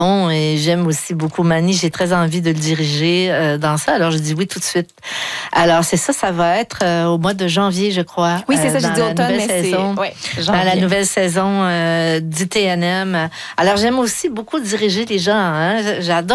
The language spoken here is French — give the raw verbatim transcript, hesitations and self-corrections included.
Bon, et j'aime aussi beaucoup Mani. J'ai très envie de le diriger euh, dans ça. Alors, je dis oui tout de suite. Alors, c'est ça, ça va être euh, au mois de janvier, je crois. Oui, c'est ça, euh, j'ai dit automne, mais saison, c'est... Ouais, dans la nouvelle saison euh, du T N M. Alors, j'aime aussi beaucoup diriger les gens. Hein. J'adore